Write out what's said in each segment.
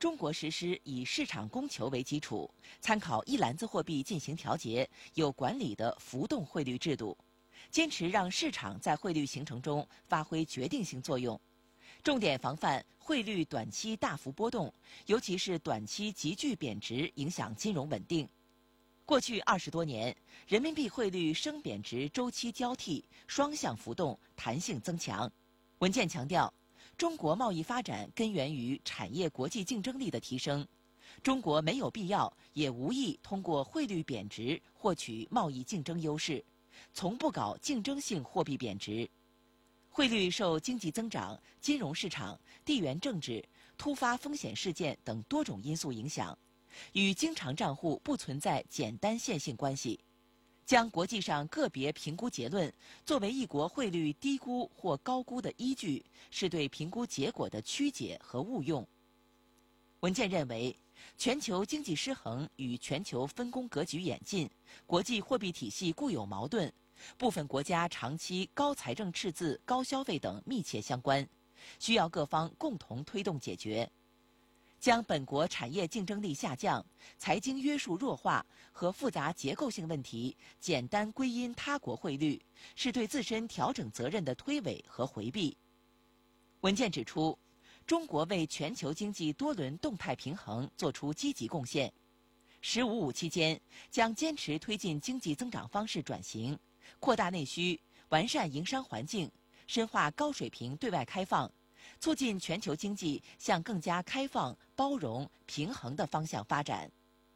中国实施以市场供求为基础，参考一篮子货币进行调节、有管理的浮动汇率制度，坚持让市场在汇率形成中发挥决定性作用，重点防范汇率短期大幅波动，尤其是短期急剧贬值影响金融稳定。过去20多年，人民币汇率升贬值周期交替，双向浮动，弹性增强。文件强调，中国贸易发展根源于产业国际竞争力的提升，中国没有必要也无意通过汇率贬值获取贸易竞争优势，从不搞竞争性货币贬值。汇率受经济增长、金融市场、地缘政治、突发风险事件等多种因素影响，与经常账户不存在简单线性关系。将国际上个别评估结论作为一国汇率低估或高估的依据，是对评估结果的曲解和误用。文件认为，全球经济失衡与全球分工格局演进、国际货币体系固有矛盾、部分国家长期高财政赤字、高消费等密切相关，需要各方共同推动解决。将本国产业竞争力下降、财经约束弱化和复杂结构性问题简单归因他国汇率，是对自身调整责任的推诿和回避。文件指出，中国为全球经济多轮动态平衡作出积极贡献。“15+5”期间，将坚持推进经济增长方式转型，扩大内需，完善营商环境，深化高水平对外开放，促进全球经济向更加开放、包容、平衡的方向发展。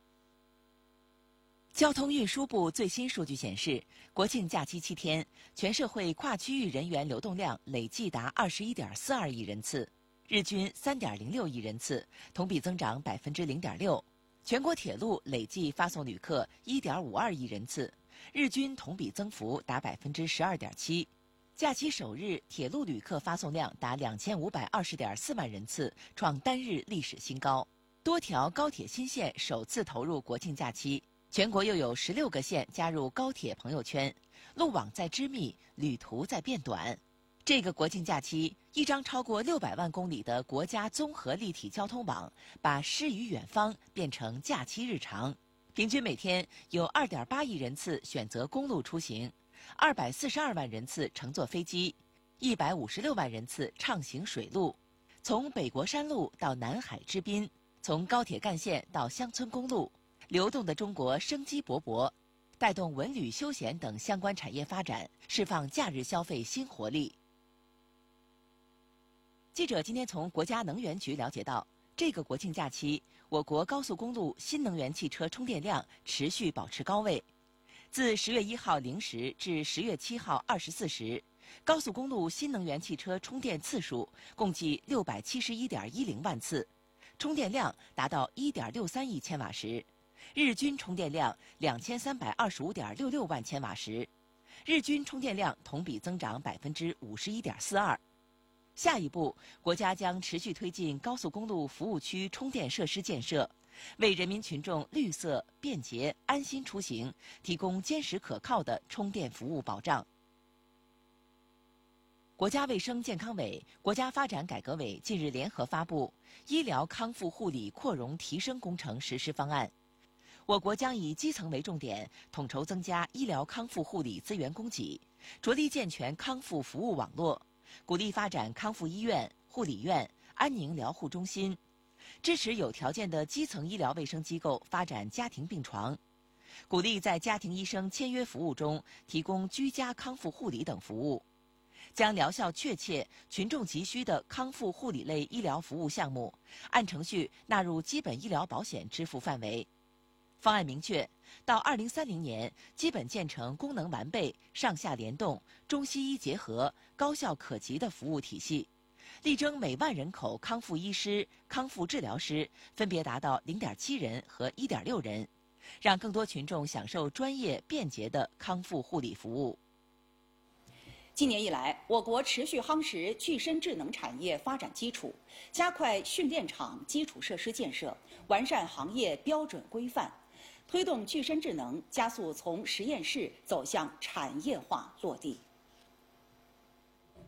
交通运输部最新数据显示，国庆假期7天，全社会跨区域人员流动量累计达21.42亿人次，日均3.06亿人次，同比增长0.6%。全国铁路累计发送旅客1.52亿人次，日均同比增幅达12.7%。假期首日，铁路旅客发送量达2520.4万人次，创单日历史新高。多条高铁新线首次投入国庆假期，全国又有16个县加入高铁朋友圈，路网在织密，旅途在变短。这个国庆假期，一张超过600万公里的国家综合立体交通网，把诗与远方变成假期日常。平均每天有2.8亿人次选择公路出行，242万人次乘坐飞机，156万人次畅行水路。从北国山路到南海之滨，从高铁干线到乡村公路，流动的中国生机勃勃，带动文旅休闲等相关产业发展，释放假日消费新活力。记者今天从国家能源局了解到，这个国庆假期，我国高速公路新能源汽车充电量持续保持高位。自10月1号0时至10月7号24时，高速公路新能源汽车充电次数共计671.10万次，充电量达到1.63亿千瓦时，日均充电量2325.66万千瓦时，日均充电量同比增长51.42%。下一步，国家将持续推进高速公路服务区充电设施建设，为人民群众绿色、便捷、安心出行提供坚实可靠的充电服务保障。国家卫生健康委、国家发展改革委近日联合发布《医疗康复护理扩容提升工程实施方案》，我国将以基层为重点，统筹增加医疗康复护理资源供给，着力健全康复服务网络，鼓励发展康复医院、护理院、安宁疗护中心，支持有条件的基层医疗卫生机构发展家庭病床，鼓励在家庭医生签约服务中提供居家康复护理等服务，将疗效确切、群众急需的康复护理类医疗服务项目按程序纳入基本医疗保险支付范围。方案明确，到2030年，基本建成功能完备、上下联动、中西医结合、高效可及的服务体系，力争每万人口康复医师、康复治疗师分别达到0.7人和1.6人，让更多群众享受专业便捷的康复护理服务。 今年以来，我国持续夯实具身智能产业发展基础，加快训练场基础设施建设，完善行业标准规范，推动具身智能加速从实验室走向产业化落地。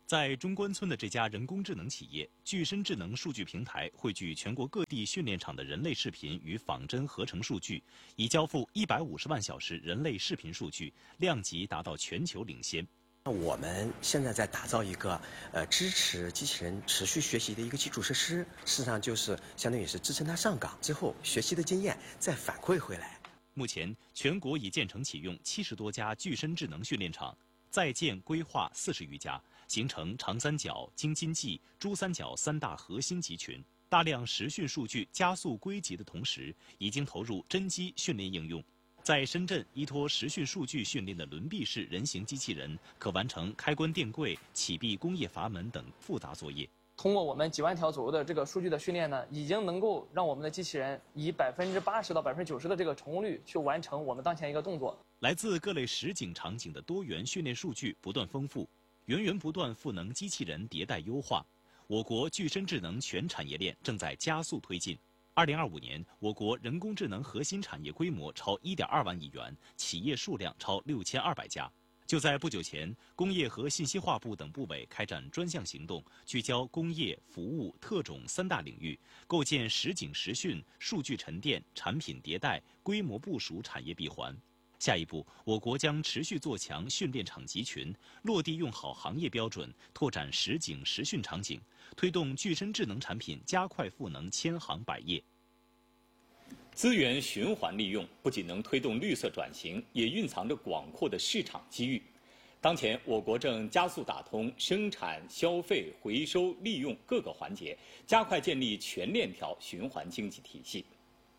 在中关村的这家人工智能企业，具身智能数据平台汇聚全国各地训练场的人类视频与仿真合成数据，已交付150万小时人类视频数据，量级达到全球领先。 我们现在在打造一个支持机器人持续学习的一个基础设施，事实上就是相当于是支撑它上岗之后学习的经验再反馈回来。 目前，全国已建成启用70多家具身智能训练场，在建规划40余家，形成长三角、京津冀、珠三角3大核心集群。大量实训数据加速归集的同时，已经投入真机训练应用。在深圳，依托实训数据训练的轮臂式人形机器人，可完成开关电柜、启闭工业阀门等复杂作业。 通过我们几万条左右的这个数据的训练呢，已经能够让我们的机器人以80%到90%的这个成功率去完成我们当前一个动作。 来自各类实景场景的多元训练数据不断丰富，源源不断赋能机器人迭代优化。我国具身智能全产业链正在加速推进。2025年，我国人工智能核心产业规模超1.2万亿元，企业数量超6200家。就在不久前，工业和信息化部等部委开展专项行动，聚焦工业、服务、特种3大领域，构建实景实训、数据沉淀、产品迭代、规模部署产业闭环。下一步，我国将持续做强训练场集群，落地用好行业标准，拓展实景实训场景，推动具身智能产品加快赋能千行百业。 资源循环利用不仅能推动绿色转型，也蕴藏着广阔的市场机遇。当前，我国正加速打通生产、消费、回收、利用各个环节，加快建立全链条循环经济体系。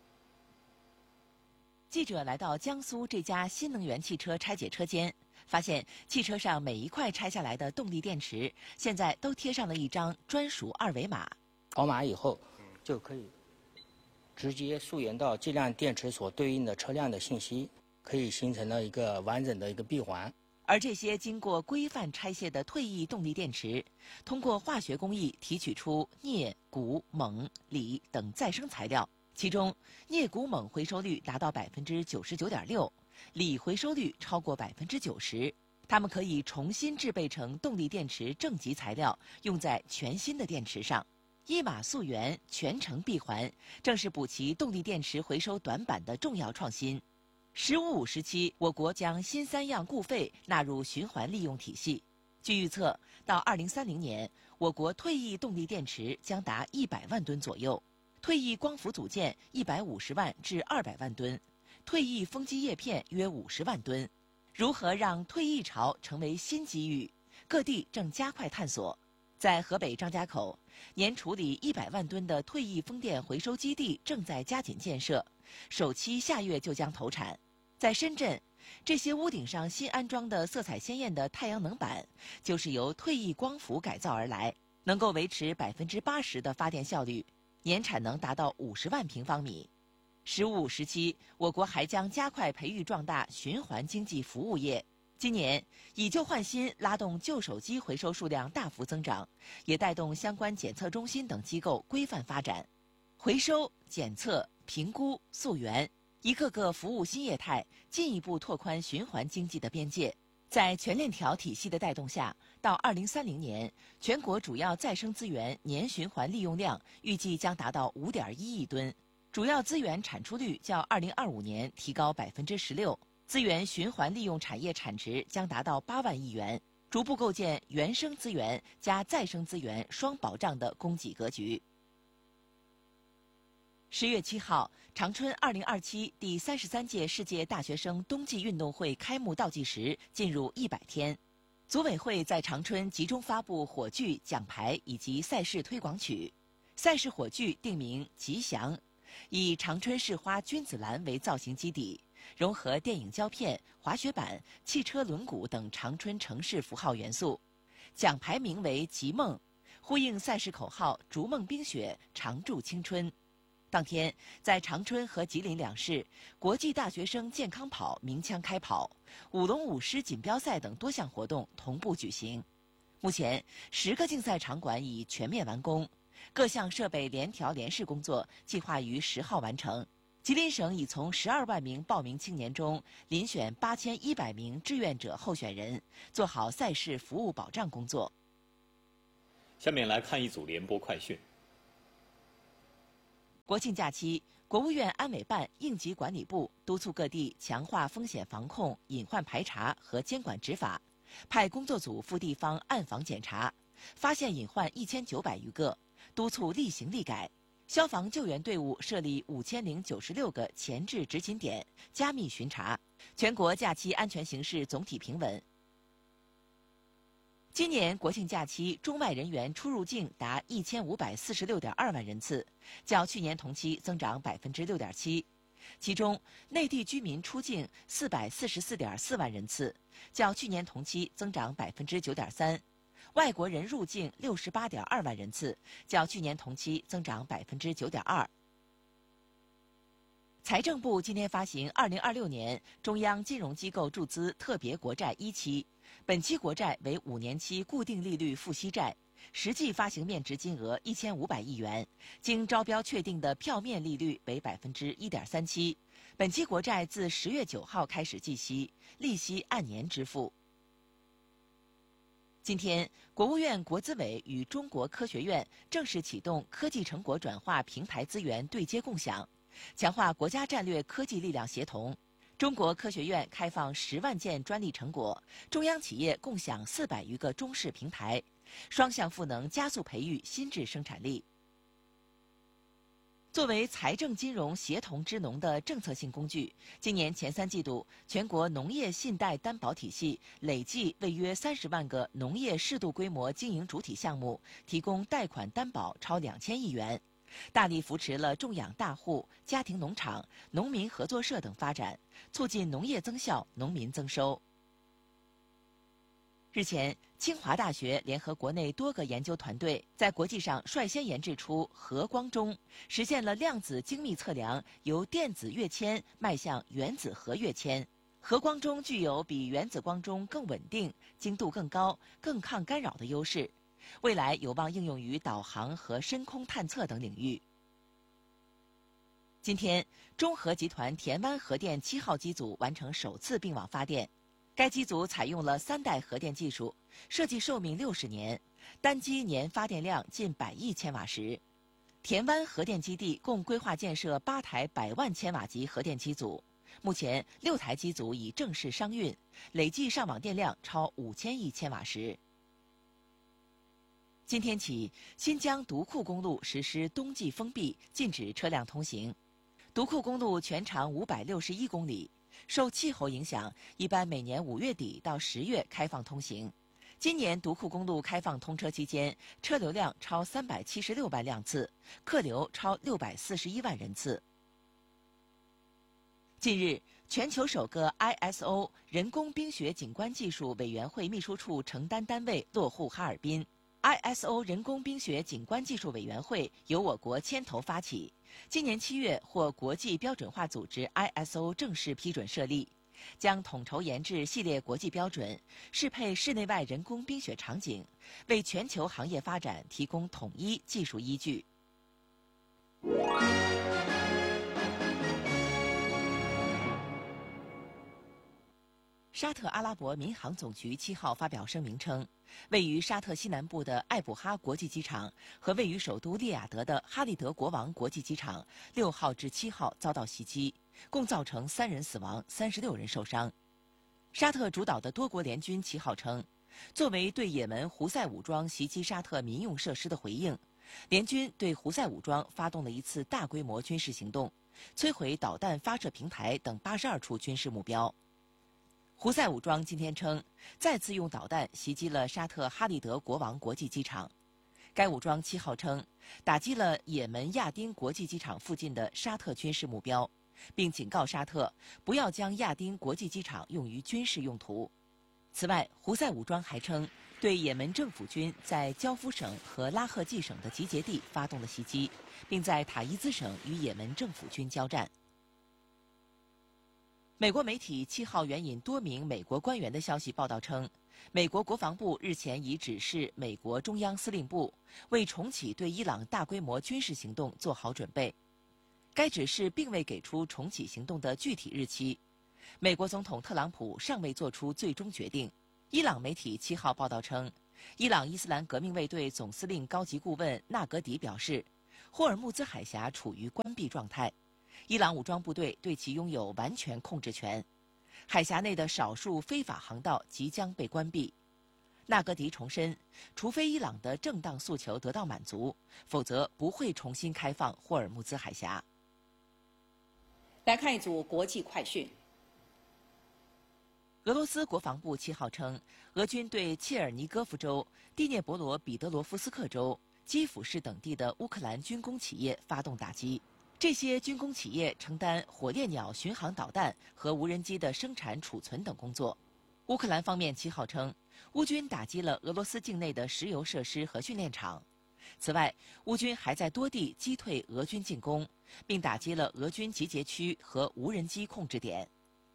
记者来到江苏这家新能源汽车拆解车间，发现汽车上每一块拆下来的动力电池，现在都贴上了一张专属2维码。 扫码以后，就可以直接溯源到这辆电池所对应的车辆的信息，可以形成了一个完整的一个闭环。 而这些经过规范拆卸的退役动力电池，通过化学工艺提取出镍、钴、锰、锂等再生材料。其中，镍钴锰回收率达到99.6%，锂回收率超过90%。它们可以重新制备成动力电池正极材料，用在全新的电池上。一码溯源，全程闭环，正是补齐动力电池回收短板的重要创新。“15+5”时期，我国将新3样固废纳入循环利用体系。据预测，到2030年，我国退役动力电池将达100万吨左右。退役光伏组件150万至200万吨，退役风机叶片约50万吨。如何让退役潮成为新机遇？各地正加快探索。在河北张家口，年处理100万吨的退役风电回收基地正在加紧建设，首期下月就将投产。在深圳，这些屋顶上新安装的色彩鲜艳的太阳能板，就是由退役光伏改造而来，能够维持80%的发电效率。年产能达到50万平方米。“15+5”时期，我国还将加快培育壮大循环经济服务业。今年以旧换新拉动旧手机回收数量大幅增长，也带动相关检测中心等机构规范发展。回收、检测、评估、溯源，一个个服务新业态，进一步拓宽循环经济的边界。在全链条体系的带动下，到2030年，全国主要再生资源年循环利用量预计将达到5.1亿吨，主要资源产出率较2025年提高16%，资源循环利用产业产值将达到8万亿元，逐步构建原生资源加再生资源双保障的供给格局。10月7号，长春2027第33届世界大学生冬季运动会开幕倒计时进入100天。组委会在长春集中发布火炬、奖牌以及赛事推广曲。赛事火炬定名“吉祥”，以长春市花君子兰为造型基底，融合电影胶片、滑雪板、汽车轮毂等长春城市符号元素。奖牌名为“吉梦”，呼应赛事口号“逐梦冰雪，常驻青春”。当天，在长春和吉林2市，国际大学生健康跑鸣枪开跑，舞龙舞狮锦标赛等多项活动同步举行。目前，10个竞赛场馆已全面完工，各项设备联调联试工作计划于10号完成。吉林省已从12万名报名青年中遴选8100名志愿者候选人，做好赛事服务保障工作。 下面来看一组联播快讯。 国庆假期，国务院安委办应急管理部督促各地强化风险防控、隐患排查和监管执法，派工作组赴地方暗访检查，发现隐患1900余个，督促立行立改。消防救援队伍设立5096个前置执勤点，加密巡查。全国假期安全形势总体平稳。今年国庆假期中外人员出入境达1546.2万人次，较去年同期增长6.7%。其中，内地居民出境444.4万人次，较去年同期增长9.3%；外国人入境68.2万人次，较去年同期增长9.2%。财政部今天发行2026年中央金融机构注资特别国债1期，本期国债为5年期固定利率付息债，实际发行面值金额1500亿元，经招标确定的票面利率为1.37%。本期国债自10月9号开始计息，利息按年支付。今天，国务院国资委与中国科学院正式启动科技成果转化平台资源对接共享，强化国家战略科技力量协同。中国科学院开放10万件专利成果，中央企业共享400余个中式平台，双向赋能加速培育新质生产力。作为财政金融协同支农的政策性工具，今年前3季度，全国农业信贷担保体系累计为约30万个农业适度规模经营主体项目提供贷款担保超2000亿元，大力扶持了种养大户、家庭农场、农民合作社等发展，促进农业增效、农民增收。日前，清华大学联合国内多个研究团队，在国际上率先研制出核光钟，实现了量子精密测量由电子跃迁迈向原子核跃迁。核光钟具有比原子光钟更稳定、精度更高、更抗干扰的优势，未来有望应用于导航和深空探测等领域。今天，中核集团田湾核电7号机组完成首次并网发电。该机组采用了3代核电技术，设计寿命60年，单机年发电量近100亿千瓦时。田湾核电基地共规划建设8台100万千瓦级核电机组，目前6台机组已正式商运，累计上网电量超5000亿千瓦时。今天起，新疆独库公路实施冬季封闭，禁止车辆通行。独库公路全长561公里。受气候影响，一般每年5月底到10月开放通行。今年独库公路开放通车期间，车流量超376万辆次，客流超641万人次。近日，全球首个 ISO 人工冰雪景观技术委员会秘书处承担单位落户哈尔滨。ISO 人工冰雪景观技术委员会由我国牵头发起，今年7月获国际标准化组织 ISO 正式批准设立，将统筹研制系列国际标准，适配室内外人工冰雪场景，为全球行业发展提供统一技术依据。沙特阿拉伯民航总局7号发表声明称，位于沙特西南部的艾卜哈国际机场和位于首都利雅得的哈利德国王国际机场6号至7号遭到袭击，共造成3人死亡、36人受伤。沙特主导的多国联军7号称，作为对也门胡塞武装袭击沙特民用设施的回应，联军对胡塞武装发动了一次大规模军事行动，摧毁导弹发射平台等82处军事目标。胡塞武装今天称，再次用导弹袭击了沙特哈利德国王国际机场。该武装7号称，打击了也门亚丁国际机场附近的沙特军事目标，并警告沙特不要将亚丁国际机场用于军事用途。此外，胡塞武装还称，对也门政府军在焦夫省和拉赫季省的集结地发动了袭击，并在塔伊兹省与也门政府军交战。美国媒体7号援引多名美国官员的消息报道称，美国国防部日前已指示美国中央司令部为重启对伊朗大规模军事行动做好准备。该指示并未给出重启行动的具体日期。美国总统特朗普尚未做出最终决定。伊朗媒体7号报道称， 伊朗伊斯兰革命卫队总司令高级顾问纳格迪表示，霍尔木兹海峡处于关闭状态，伊朗武装部队对其拥有完全控制权，海峡内的少数非法航道即将被关闭。纳格迪重申，除非伊朗的正当诉求得到满足，否则不会重新开放霍尔木兹海峡。 来看一组国际快讯。 俄罗斯国防部7号称，俄军对切尔尼戈夫州、第聂伯罗彼得罗夫斯克州、基辅市等地的乌克兰军工企业发动打击。这些军工企业承担火烈鸟巡航导弹和无人机的生产、储存等工作。乌克兰方面7号称，乌军打击了俄罗斯境内的石油设施和训练场。此外，乌军还在多地击退俄军进攻，并打击了俄军集结区和无人机控制点。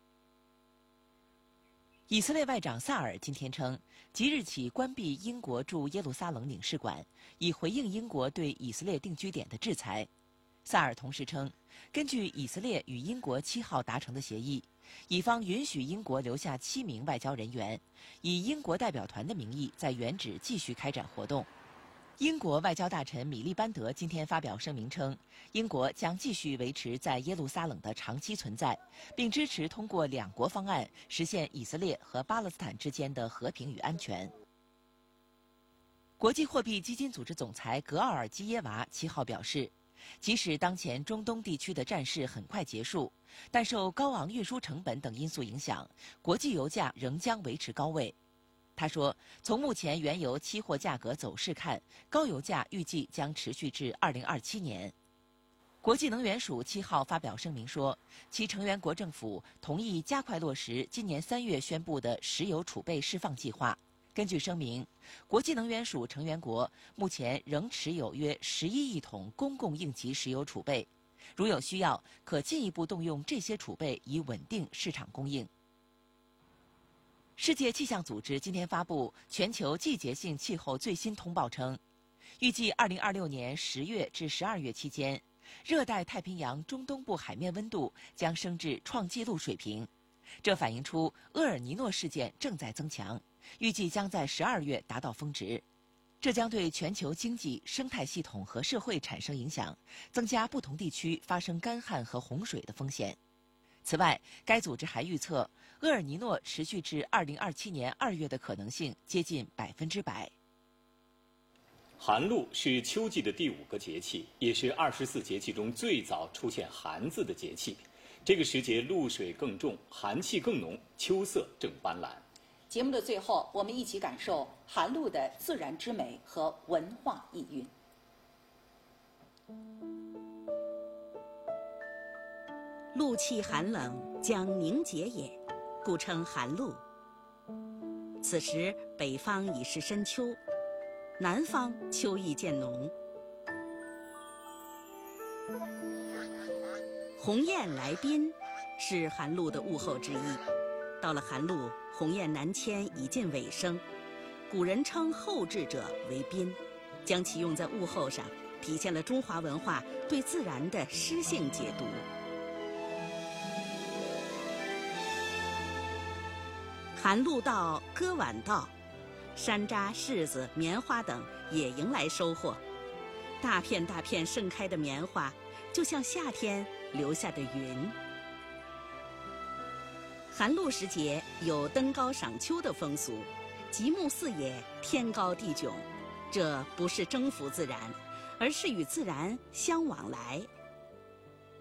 以色列外长萨尔今天称，即日起关闭英国驻耶路撒冷领事馆，以回应英国对以色列定居点的制裁。萨尔同时称，根据以色列与英国7号达成的协议，以方允许英国留下7名外交人员，以英国代表团的名义在原址继续开展活动。英国外交大臣米利班德今天发表声明称，英国将继续维持在耶路撒冷的长期存在，并支持通过2国方案实现以色列和巴勒斯坦之间的和平与安全。国际货币基金组织总裁格奥尔基耶娃7号表示，即使当前中东地区的战事很快结束，但受高昂运输成本等因素影响，国际油价仍将维持高位。他说，从目前原油期货价格走势看，高油价预计将持续至2027年。国际能源署7号发表声明说，其成员国政府同意加快落实今年3月宣布的石油储备释放计划。根据声明，国际能源署成员国目前仍持有约11亿桶公共应急石油储备，如有需要，可进一步动用这些储备以稳定市场供应。世界气象组织今天发布全球季节性气候最新通报称，预计2026年10月至12月期间，热带太平洋中东部海面温度将升至创纪录水平。这反映出厄尔尼诺事件正在增强，预计将在12月达到峰值。这将对全球经济、生态系统和社会产生影响，增加不同地区发生干旱和洪水的风险。此外，该组织还预测，厄尔尼诺持续至2027年2月的可能性接近100%。 寒露是秋季的第5个节气，也是24节气中最早出现“寒”字的节气。这个时节露水更重，寒气更浓，秋色正斑斓。 节目的最后，我们一起感受寒露的自然之美和文化意蕴。 露气寒冷，将凝结也，故称寒露。此时北方已是深秋，南方秋意渐浓。鸿雁来宾是寒露的物候之一。到了寒露，鸿雁南迁已近尾声，古人称后至者为宾，将其用在物候上，体现了中华文化对自然的诗性解读。寒露到，歌晚到，山楂、柿子、棉花等也迎来收获。大片大片盛开的棉花，就像夏天留下的云。寒露时节有登高赏秋的风俗，极目四野，天高地迥。这不是征服自然，而是与自然相往来。